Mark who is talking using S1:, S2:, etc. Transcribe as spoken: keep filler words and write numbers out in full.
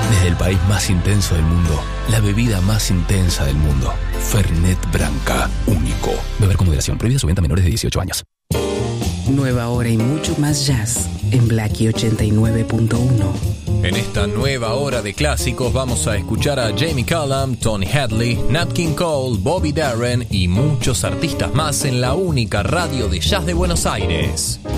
S1: Desde el país más intenso del mundo, la bebida más intensa del mundo. Fernet Branca, único. Beber con moderación. Prohibida su venta a menores de dieciocho años.
S2: Nueva hora y mucho más jazz en Blackie ochenta y nueve punto uno.
S3: En esta nueva hora de clásicos vamos a escuchar a Jamie Cullum, Tony Hadley, Nat King Cole, Bobby Darin y muchos artistas más en la única radio de jazz de Buenos Aires.